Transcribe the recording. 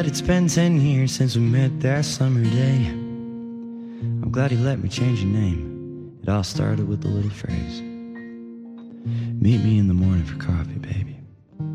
It's been 10 years since we met that summer day. I'm glad he let me change your name. It all started with a little phrase. Meet me in the morning for coffee, baby.